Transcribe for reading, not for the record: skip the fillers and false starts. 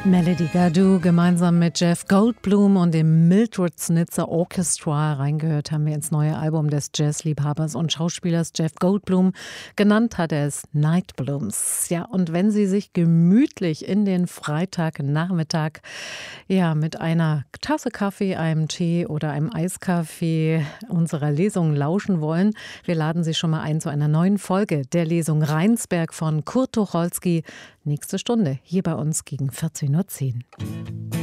Melody Gardot gemeinsam mit Jeff Goldblum und dem Mildred Snitzer Orchestra. Reingehört haben wir ins neue Album des Jazzliebhabers und Schauspielers Jeff Goldblum. Genannt hat er es Night Blooms. Ja, und wenn Sie sich gemütlich in den Freitagnachmittag mit einer Tasse Kaffee, einem Tee oder einem Eiskaffee unserer Lesung lauschen wollen, wir laden Sie schon mal ein zu einer neuen Folge der Lesung Rheinsberg von Kurt Tucholsky. Nächste Stunde hier bei uns gegen 14:10 Uhr.